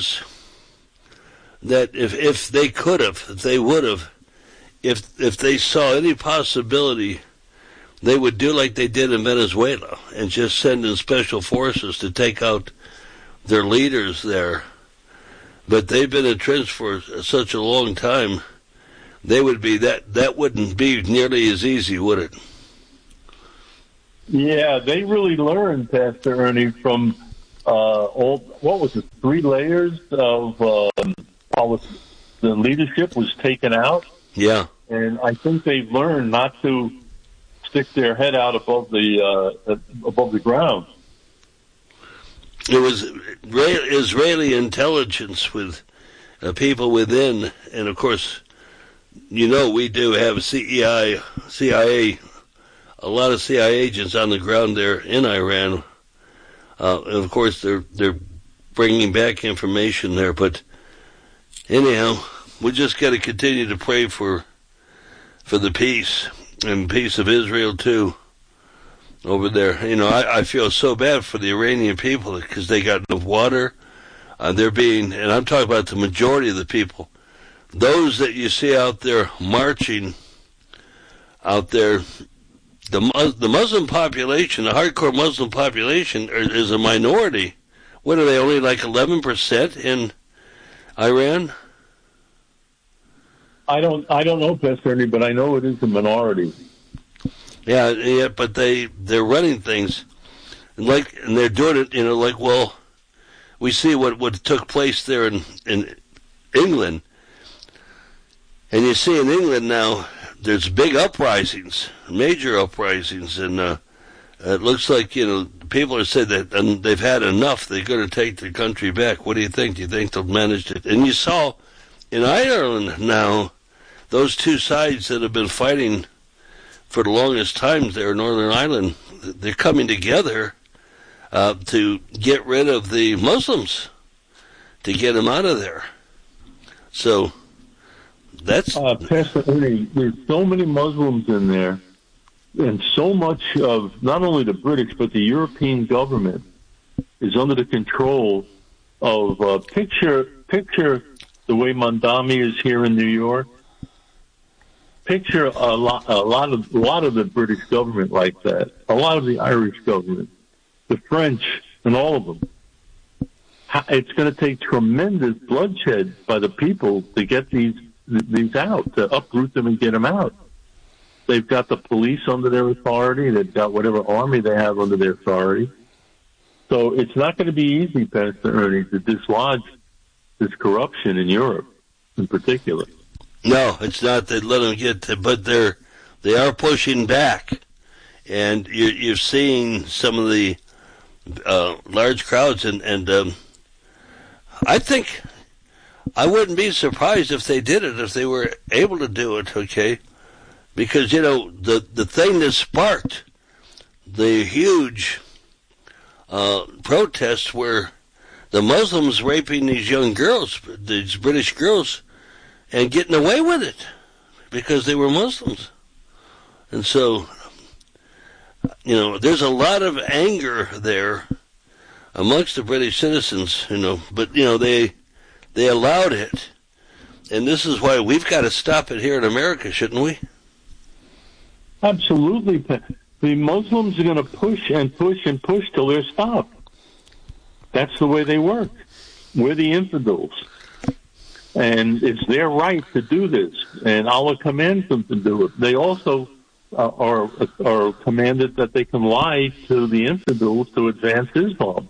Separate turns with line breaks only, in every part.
is that if they could have, if they would have, if they saw any possibility, they would do like they did in Venezuela and just send in special forces to take out their leaders there. But they've been entrenched for such a long time, they would be that wouldn't be nearly as easy, would it?
Yeah, they really learned, Pastor Ernie, from what was it, 3 layers of policy. The leadership was taken out.
Yeah.
And I think they've learned not to stick their head out above the ground.
It was Israeli intelligence with people within, and of course, we do have CIA, a lot of CIA agents on the ground there in Iran, and of course they're bringing back information there. But anyhow, we just got to continue to pray for the peace and peace of Israel too. Over there, I feel so bad for the Iranian people because they got no water. They're being, and I'm talking about the majority of the people, those that you see out there marching out there, the Muslim population, the hardcore Muslim population is a minority. What are they, only like 11% in Iran?
I don't know, Pastor Ernie, but I know it is a minority.
Yeah, but they're running things, and they're doing it, well, we see what took place there in England, and you see in England now there's big uprisings, major uprisings, and it looks like people have said that they've had enough. They're going to take the country back. What do you think? Do you think they'll manage it? And you saw in Ireland now those two sides that have been fighting for the longest time there in Northern Ireland, they're coming together to get rid of the Muslims, to get them out of there. So that's...
Pastor Ernie, there's so many Muslims in there, and so much of not only the British, but the European government is under the control of... Picture the way Mondami is here in New York. Picture a lot of the British government like that, a lot of the Irish government, the French, and all of them. It's going to take tremendous bloodshed by the people to get these out, to uproot them and get them out. They've got the police under their authority. They've got whatever army they have under their authority. So it's not going to be easy, Pastor Ernie, to dislodge this corruption in Europe in particular.
No, it's not that let them get to, but they are pushing back, and you're seeing some of the large crowds, and I think I wouldn't be surprised if they did it, if they were able to do it, okay? Because, the thing that sparked the huge protests were the Muslims raping these young girls, these British girls, and getting away with it because they were Muslims. And so, there's a lot of anger there amongst the British citizens, but, they allowed it. And this is why we've got to stop it here in America, shouldn't we?
Absolutely. The Muslims are going to push and push and push till they're stopped. That's the way they work. We're the infidels. And it's their right to do this, and Allah commands them to do it. They also are commanded that they can lie to the infidels to advance Islam.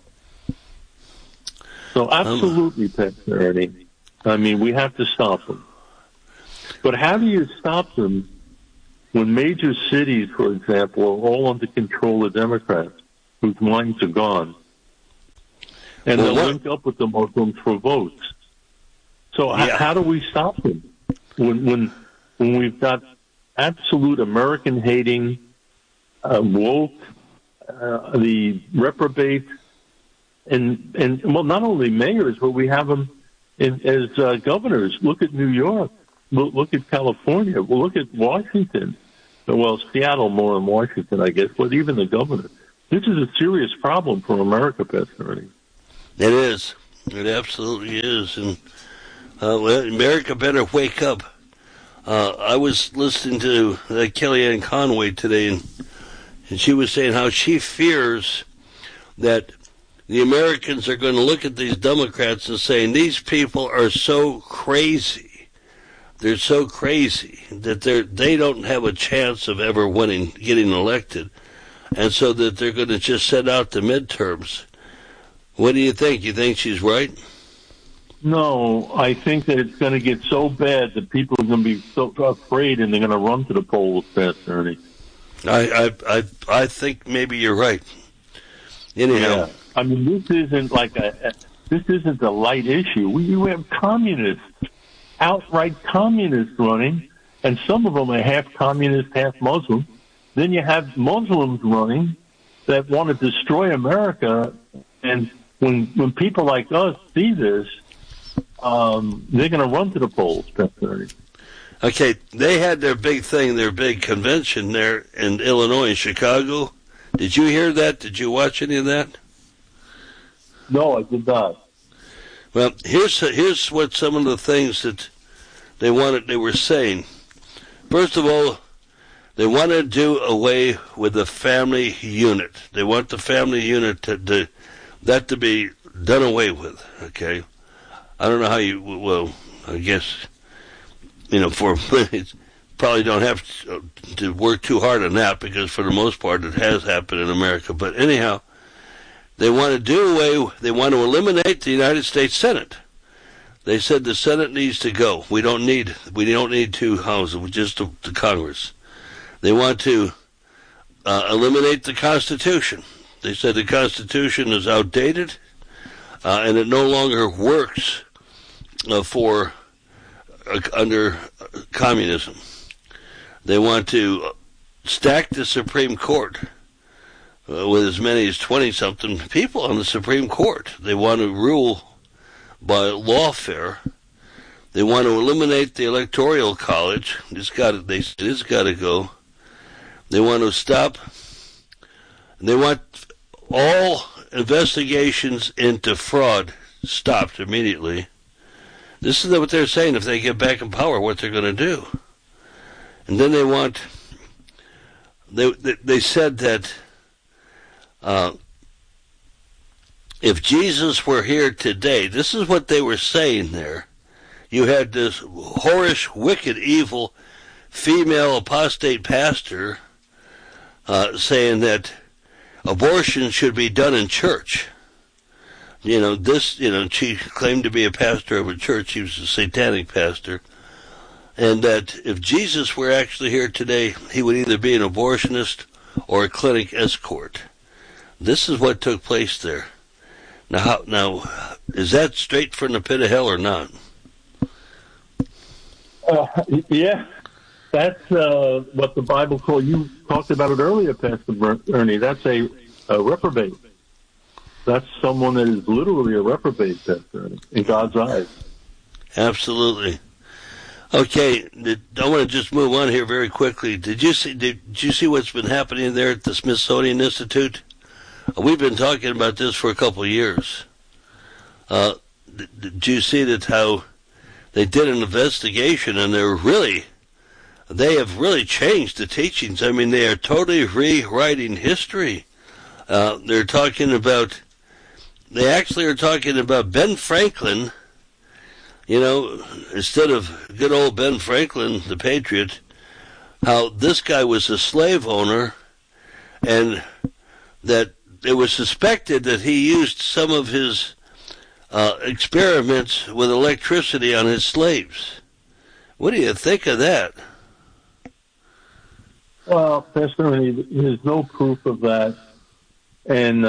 So absolutely, Pastor Ernie. I mean, we have to stop them. But how do you stop them when major cities, for example, are all under control of Democrats whose minds are gone? And they'll link up with the Muslims for votes. So how do we stop them when we've got absolute American-hating, woke, the reprobate, and not only mayors, but we have them as governors. Look at New York. Look at California. Well, look at Washington. Well, Seattle more than Washington, I guess, but even the governor. This is a serious problem for America, Pastor Ernie.
It is. It absolutely is. And America better wake up. I was listening to Kellyanne Conway today, and she was saying how she fears that the Americans are going to look at these Democrats and saying these people are so crazy. They're so crazy that they don't have a chance of ever getting elected, and so that they're going to just set out the midterms. What do you think? You think she's right?
No, I think that it's going to get so bad that people are going to be so afraid and they're going to run to the polls, Pastor Ernie.
I think maybe you're right. Anyhow.
Yeah. I mean, this isn't a light issue. You have communists, outright communists running, and some of them are half communist, half Muslim. Then you have Muslims running that want to destroy America. And when people like us see this, they're going to run to the polls, Pastor Ernie.
Okay, they had their big thing, their big convention there in Illinois, in Chicago. Did you hear that? Did you watch any of that?
No, I did not.
Well, here's what some of the things that they were saying. First of all, they want to do away with the family unit. They want the family unit to be done away with. Okay, I don't know how I guess for probably don't have to work too hard on that, because for the most part it has happened in America. But anyhow, they want to eliminate the United States Senate. They said the Senate needs to go. We don't need two houses, just the Congress. They want to eliminate the Constitution. They said the Constitution is outdated, and it no longer works under communism. They want to stack the Supreme Court with as many as 20-something people on the Supreme Court. They want to rule by lawfare. They want to eliminate the Electoral College. It's got to go. They want to stop. They want all investigations into fraud stopped immediately. This is what they're saying if they get back in power, what they're going to do. And then they said that if Jesus were here today, this is what they were saying there. You had this whorish, wicked, evil female apostate pastor saying that abortion should be done in church. She claimed to be a pastor of a church. She was a satanic pastor. And that if Jesus were actually here today, he would either be an abortionist or a clinic escort. This is what took place there. Now, is that straight from the pit of hell or not?
Yeah, that's what the Bible calls. You talked about it earlier, Pastor Ernie. That's a reprobate. That's someone that is literally a reprobate, Pastor Ernie, in God's eyes.
Absolutely. Okay, I want to just move on here very quickly. Did you see what's been happening there at the Smithsonian Institute? We've been talking about this for a couple of years. Did you see that how they did an investigation, and they have really changed the teachings. I mean, they are totally rewriting history. They actually are talking about Ben Franklin. Instead of good old Ben Franklin, the patriot, how this guy was a slave owner, and that it was suspected that he used some of his experiments with electricity on his slaves. What do you think of that?
Well, Pastor, there's no proof of that. And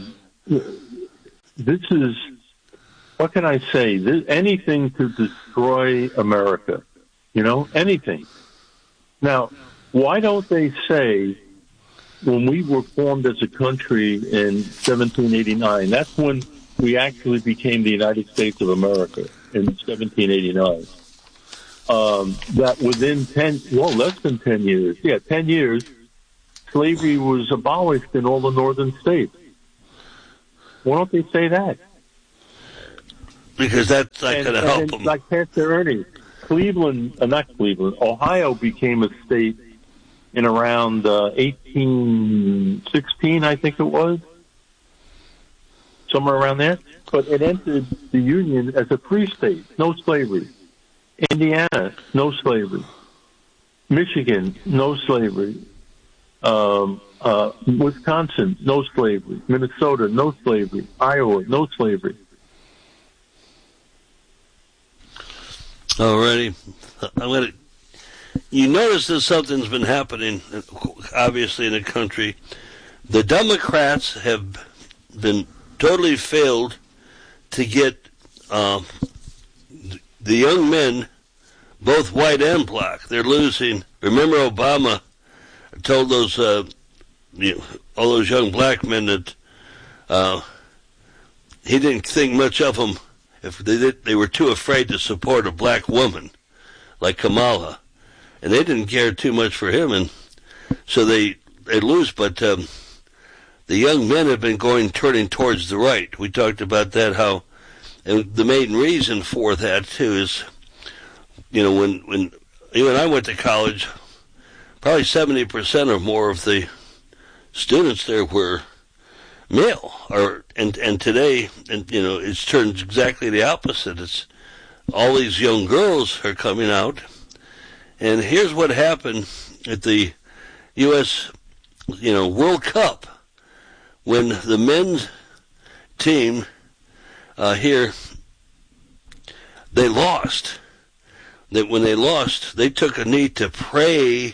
this is, what can I say? Anything to destroy America. Anything. Now, why don't they say, when we were formed as a country in 1789, that's when we actually became the United States of America in 1789, that within less than 10 years, 10 years, slavery was abolished in all the northern states. Why don't they say that?
because that's not going to help them.
Like Pastor Ernie, Ohio became a state in around 1816, I think it was, somewhere around there. But it entered the Union as a free state, no slavery. Indiana, no slavery. Michigan, no slavery. Wisconsin, no slavery. Minnesota, no slavery. Iowa, no slavery.
Alrighty. You notice that something's been happening, obviously, in the country. The Democrats have been totally failed to get the young men, both white and black. They're losing. Remember, Obama told those all those young black men that he didn't think much of them if they were too afraid to support a black woman like Kamala, and they didn't care too much for him, and so they lose. But the young men have been turning towards the right. We talked about that, how, and the main reason for that too is, when I went to college, probably 70% or more of the students there were male, and today, it's turned exactly the opposite. It's all these young girls are coming out, and here's what happened at the U.S. World Cup when the men's team here, they lost. When they lost, they took a knee to pray.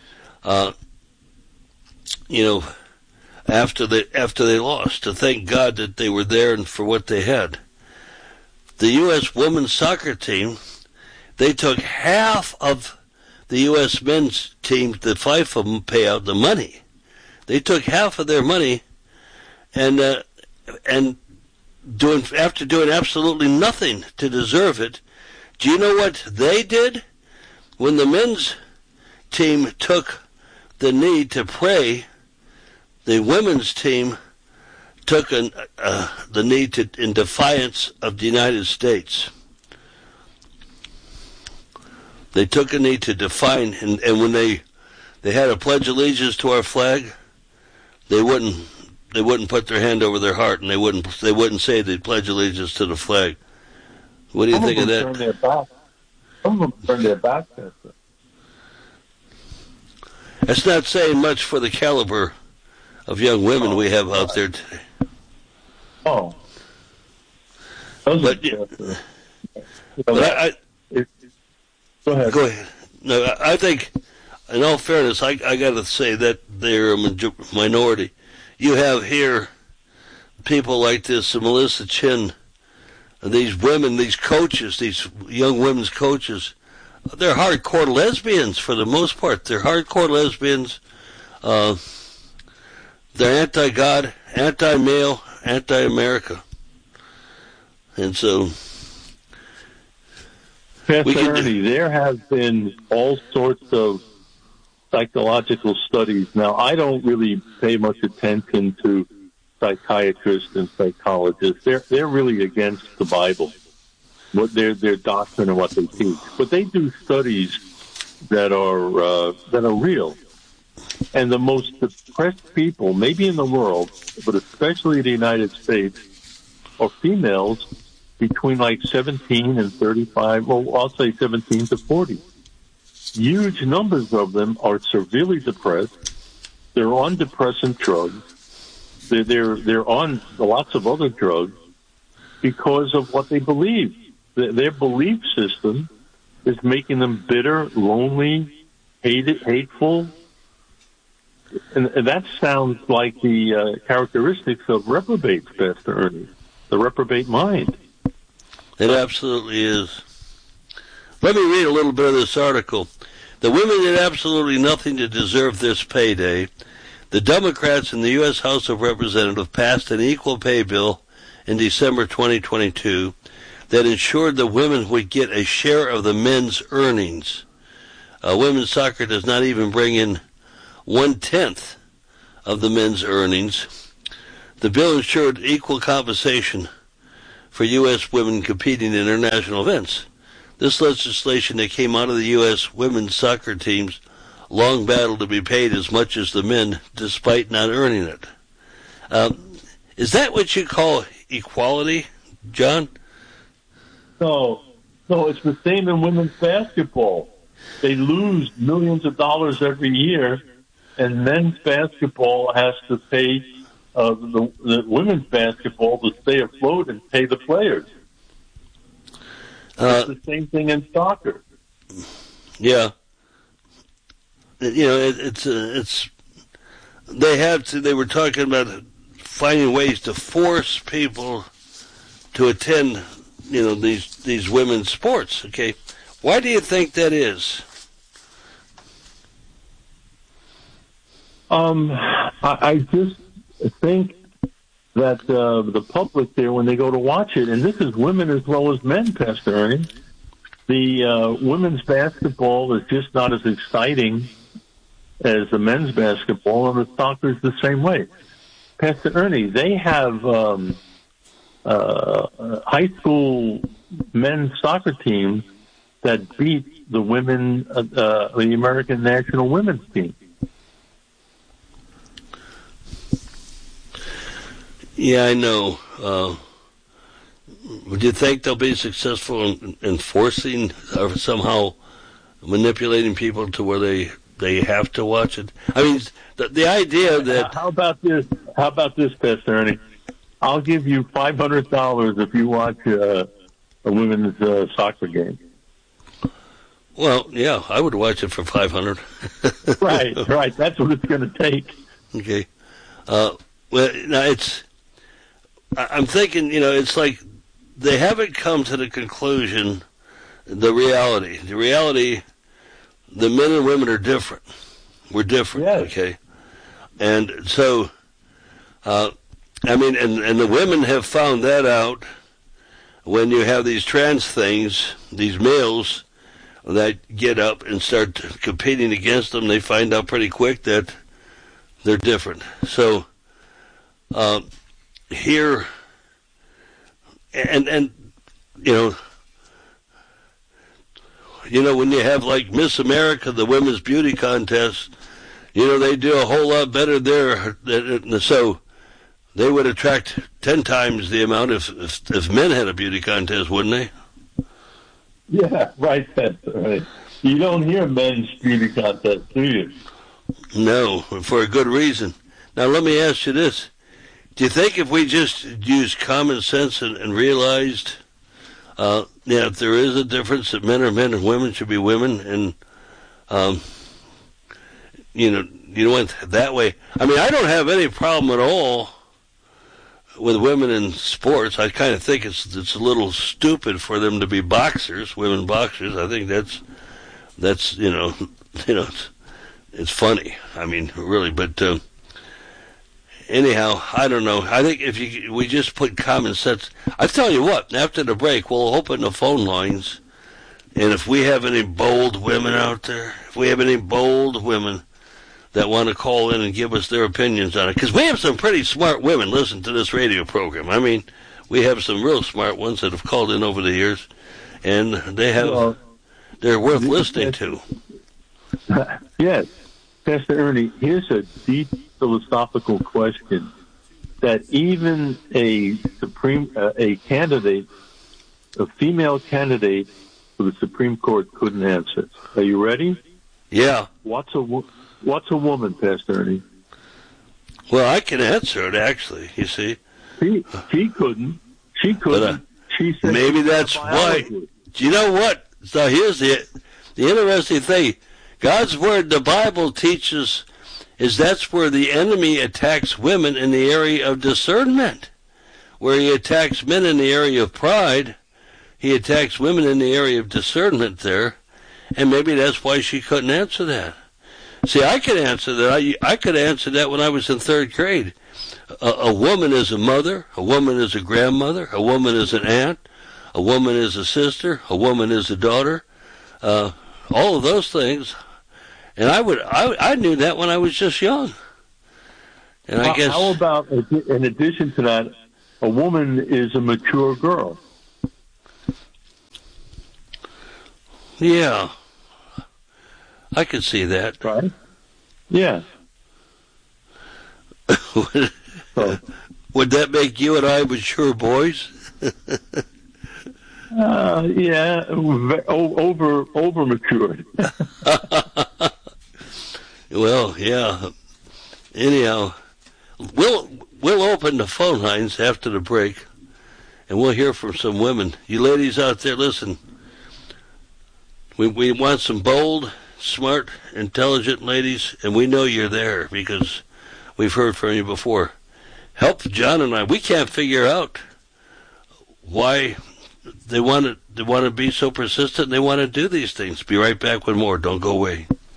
After they lost, to thank God that they were there and for what they had. The U.S. women's soccer team, they took half of the U.S. men's team, the five of them pay out the money. They took half of their money, and after doing absolutely nothing to deserve it. Do you know what they did? When the men's team took the knee to pray, the women's team took the knee in defiance of the United States. They took a knee to define, and when they had to pledge allegiance to our flag, they wouldn't put their hand over their heart, and they wouldn't say they'd pledge allegiance to the flag. What do you think of that?
Some of them turned their back.
That's not saying much for the caliber of young women we have out there today.
Oh.
Go ahead. Go ahead. No, I think, in all fairness, I got to say that they're a minority. You have here people like this, Melissa Chin, these women, these coaches, these young women's coaches. They're hardcore lesbians for the most part. They're hardcore lesbians. They're anti-God, anti-male, anti-America. And so...
Pastor Ernie, there have been all sorts of psychological studies. Now, I don't really pay much attention to psychiatrists and psychologists. They're really against the Bible, what their doctrine and what they teach. But they do studies that are real. And the most depressed people, maybe in the world, but especially the United States, are females between like 17 and 35, well, I'll say 17 to 40. Huge numbers of them are severely depressed. They're on depressant drugs. They're on lots of other drugs because of what they believe. Their belief system is making them bitter, lonely, hateful. And that sounds like the characteristics of reprobates, Pastor Ernie, the reprobate mind.
It absolutely is. Let me read a little bit of this article. The women did absolutely nothing to deserve this payday. The Democrats in the U.S. House of Representatives passed an equal pay bill in December 2022 that ensured that women would get a share of the men's earnings. Women's soccer does not even bring in 1/10 of the men's earnings. The bill ensured equal compensation for U.S. women competing in international events. This legislation that came out of the U.S. women's soccer teams long battled to be paid as much as the men, despite not earning it. Is that what you call equality, John?
No, it's the same in women's basketball. They lose millions of dollars every year, and men's basketball has to pay the women's basketball to stay afloat and pay the players. It's the same thing in soccer.
Yeah. It's they were talking about finding ways to force people to attend, these women's sports. Okay. Why do you think that is?
I just think that the public there, when they go to watch it, and this is women as well as men, Pastor Ernie, the women's basketball is just not as exciting as the men's basketball, and the soccer is the same way. Pastor Ernie, they have high school men's soccer teams that beat the the American national women's team.
Yeah, I know. Do you think they'll be successful in forcing or somehow manipulating people to where they have to watch it? I mean, the idea that...
How about this, Pastor Ernie? I'll give you $500 if you watch a women's soccer game.
Well, yeah, I would watch it for $500.
Right. That's what it's going to take.
Okay. Well, now I'm thinking, it's like they haven't come to the conclusion, the reality. The reality, the men and women are different. We're different, yes. Okay? And so, and the women have found that out when you have these trans things, these males that get up and start competing against them. They find out pretty quick that they're different. So, here, and when you have like Miss America, the women's beauty contest, they do a whole lot better there. So they would attract 10 times the amount if men had a beauty contest, wouldn't they?
Yeah, right. That's right. You don't hear men's beauty contests, do you?
No, for a good reason. Now let me ask you this. Do you think if we just used common sense and realized, if there is a difference that men are men and women should be women, and you went that way? I mean, I don't have any problem at all with women in sports. I kind of think it's a little stupid for them to be boxers, women boxers. I think that's it's funny. I mean, really, but. Anyhow, I don't know. I think if we just put common sense... I tell you what, after the break, we'll open the phone lines, and if we have any bold women out there, if we have any bold women that want to call in and give us their opinions on it, because we have some pretty smart women listen to this radio program. I mean, we have some real smart ones that have called in over the years, and they're worth listening to.
Yes. Pastor Ernie, here's a deep philosophical question that even a female candidate for the Supreme Court couldn't answer. Are you ready?
Yeah.
What's a woman, Pastor Ernie?
Well, I can answer it, actually, you see.
She couldn't. She couldn't. She said
maybe that's why. Do you know what? So here's the interesting thing. God's Word, the Bible teaches, is that's where the enemy attacks women in the area of discernment. Where he attacks men in the area of pride, he attacks women in the area of discernment there, and maybe that's why she couldn't answer that. See, I could answer that. I could answer that when I was in third grade. A woman is a mother, a woman is a grandmother, a woman is an aunt, a woman is a sister, a woman is a daughter, all of those things. And I knew that when I was just young. And I guess.
How about, in addition to that, a woman is a mature girl.
Yeah. I could see that.
Right? Yeah. So,
would that make you and I mature boys?
yeah, over matured.
Well, yeah. Anyhow, we'll open the phone lines after the break, and we'll hear from some women. You ladies out there, listen. We want some bold, smart, intelligent ladies, and we know you're there because we've heard from you before. Help John and I. We can't figure out why they want to be so persistent and they want to do these things. Be right back with more. Don't go away.